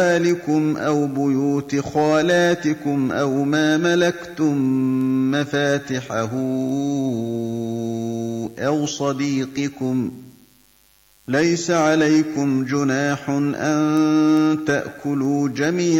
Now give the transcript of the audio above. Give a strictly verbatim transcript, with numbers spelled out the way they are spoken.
أموالكم أو بيوت خالاتكم أو ما ملكتم مفاتحه أو صديقكم ليس عليكم جناح أن تأكلوا جميعا